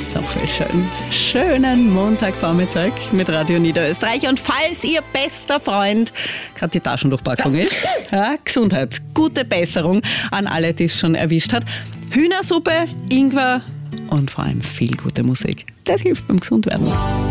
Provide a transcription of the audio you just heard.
So viel schön. Schönen Montagvormittag mit Radio Niederösterreich. Und falls Ihr bester Freund gerade die Taschendurchpackung ist, ja, Gesundheit, gute Besserung an alle, die es schon erwischt hat. Hühnersuppe, Ingwer und vor allem viel gute Musik. Das hilft beim Gesundwerden.